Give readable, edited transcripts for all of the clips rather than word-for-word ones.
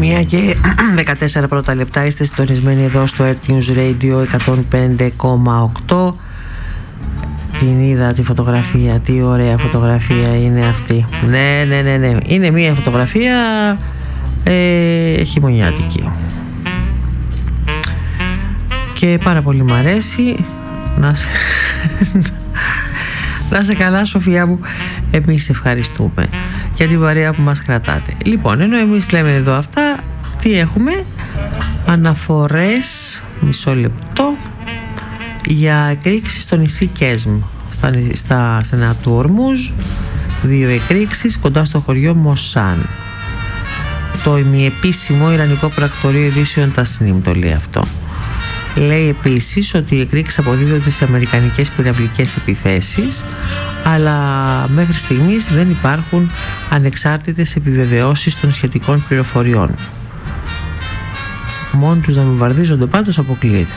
1 και 14 πρώτα λεπτά. Είστε συντονισμένοι εδώ στο Earth News Radio 105,8. Την είδα τη φωτογραφία. Τι ωραία φωτογραφία είναι αυτή. Ναι. Είναι μια φωτογραφία χειμωνιάτικη. Και πάρα πολύ μ' αρέσει. Να σε καλά, Σοφία μου. Εμείς ευχαριστούμε για την παρέα που μας κρατάτε. Λοιπόν, ενώ εμείς λέμε εδώ αυτά, τι έχουμε? Αναφορές, μισό λεπτό, για εκρήξεις στο νησί Κέσμ, στα στενά του Ορμούζ. 2 εκρήξεις κοντά στο χωριό Μοσάν. Το ημιεπίσημο ιρανικό πρακτορείο ειδήσεων Τασνίμ το λέει αυτό. Λέει επίσης ότι οι εκρήξεις αποδίδονται σε αμερικανικές πυραυλικές επιθέσεις, αλλά μέχρι στιγμής δεν υπάρχουν ανεξάρτητες επιβεβαιώσεις των σχετικών πληροφοριών. Μόνοι τους να βομβαρδίζονται πάντως αποκλείεται.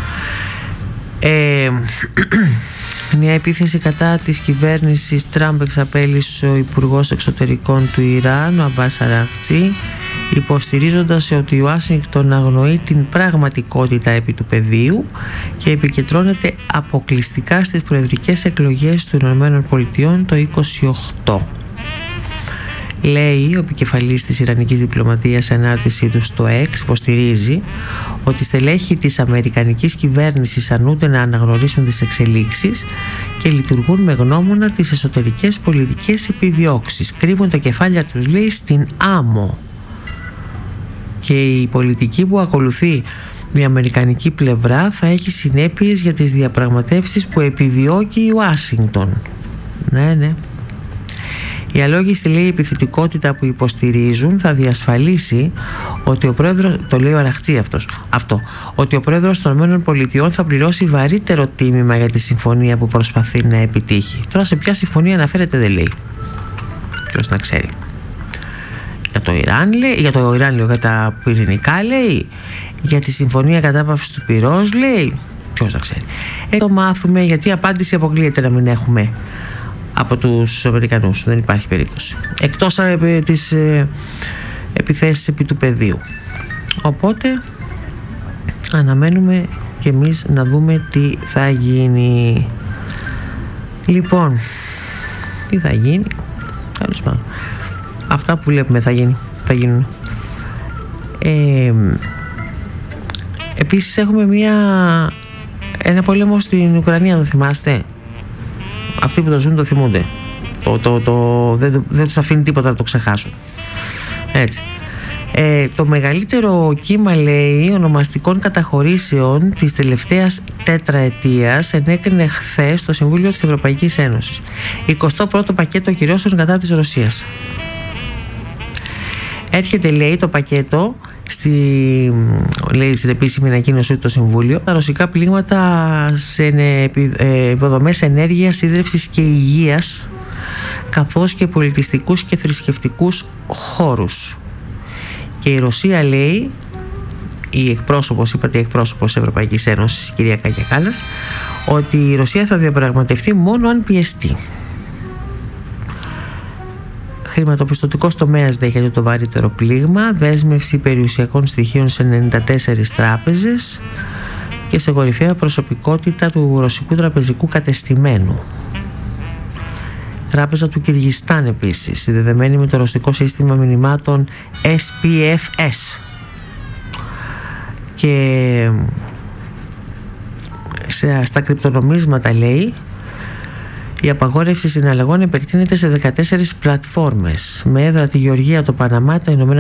Μια επίθεση κατά της κυβέρνησης Τραμπ εξαπέλυσε ο Υπουργός Εξωτερικών του Ιράν, ο Αμπάς Αραχτζή, υποστηρίζοντας ότι η Ουάσιγκτον αγνοεί την πραγματικότητα επί του πεδίου και επικεντρώνεται αποκλειστικά στις προεδρικές εκλογές των ΗΠΑ το 2028. Λέει ο επικεφαλής της Ιρανικής διπλωματίας σε ανάρτησή του στο X, υποστηρίζει ότι στελέχη της αμερικανικής κυβέρνησης αρνούνται να αναγνωρίσουν τις εξελίξεις και λειτουργούν με γνώμονα τις εσωτερικές πολιτικές επιδιώξεις. Κρύβουν τα κεφάλια τους, λέει, στην άμμο. Και η πολιτική που ακολουθεί η αμερικανική πλευρά θα έχει συνέπειες για τις διαπραγματεύσεις που επιδιώκει η Ουάσιγκτον. Ναι. Η αλόγιστη, λέει, επιθετικότητα που υποστηρίζουν θα διασφαλίσει ότι ο πρόεδρος, το λέει ο Αραχτζή αυτό, ότι ο πρόεδρος των ΗΠΑ θα πληρώσει βαρύτερο τίμημα για τη συμφωνία που προσπαθεί να επιτύχει. Τώρα σε ποια συμφωνία αναφέρεται δεν λέει. Ποιος να ξέρει. Για το Ιράν λέει, για τα πυρηνικά λέει, για τη συμφωνία κατάπαυσης του πυρός λέει, ποιος να ξέρει. Το μάθουμε, γιατί απάντηση αποκλείεται να μην έχουμε από τους Αμερικανούς, δεν υπάρχει περίπτωση, εκτός της επιθέσεις επί του πεδίου. Οπότε αναμένουμε και εμείς να δούμε τι θα γίνει. Λοιπόν, τι θα γίνει, τέλος πάντων, αυτά που βλέπουμε θα γίνουν. Επίσης έχουμε ένα πόλεμο στην Ουκρανία, το θυμάστε? Αυτοί που το ζουν το θυμούνται. Δεν τους αφήνει τίποτα να το ξεχάσουν. Έτσι. Το μεγαλύτερο κύμα, λέει, ονομαστικών καταχωρήσεων της τελευταίας τετραετίας ενέκρινε χθες το Συμβούλιο της Ευρωπαϊκής Ένωσης. 21ο πακέτο κυρώσεων κατά της Ρωσίας. Έρχεται, λέει, το πακέτο λέει στην επίσημη ανακοίνωσή του το Συμβούλιο, τα ρωσικά πλήγματα σε υποδομές ενέργειας, ίδρυυσης και υγείας, καθώς και πολιτιστικούς και θρησκευτικούς χώρους. Και η Ρωσία, λέει, η εκπρόσωπος της Ευρωπαϊκής Ένωσης, η κυρία Κάγια Κάλλας, ότι η Ρωσία θα διαπραγματευτεί μόνο αν πιεστεί. Χρηματοπιστωτικός τομέας δέχεται το βαρύτερο πλήγμα, δέσμευση περιουσιακών στοιχείων σε 94 τράπεζες και σε κορυφαία προσωπικότητα του ρωσικού τραπεζικού κατεστημένου. Τράπεζα του Κυργιστάν επίσης, συνδεδεμένη με το ρωσικό σύστημα μηνυμάτων SPFS. Και στα κρυπτονομίσματα, λέει, η απαγόρευση συναλλαγών επεκτείνεται σε 14 πλατφόρμες με έδρα τη Γεωργία, το Παναμά, τα Ηνωμένα